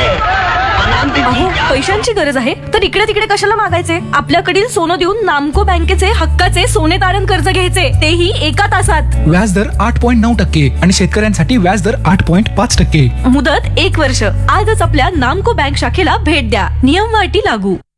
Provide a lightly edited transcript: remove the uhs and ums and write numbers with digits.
अहो, पैशांची गरज आहे तर इकडे तिकडे कशाला मागायचे? आपल्याकडील सोनं देऊन नामको बँकेचे हक्काचे सोने तारण कर्ज घ्यायचे, तेही एका तासात. व्याजदर 8.9% आणि शेतकऱ्यांसाठी व्याजदर 8.5%. मुदत 1 वर्ष. आजच आपल्या नामको बँक शाखेला भेट द्या. नियम व अटी लागू.